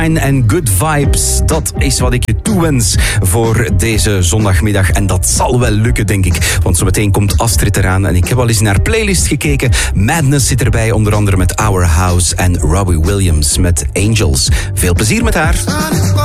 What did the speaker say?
En good vibes, dat is wat ik je toewens voor deze zondagmiddag. En dat zal wel lukken, denk ik. Want zometeen komt Astrid eraan en ik heb al eens naar haar playlist gekeken. Madness zit erbij, onder andere met Our House en Robbie Williams met Angels. Veel plezier met haar.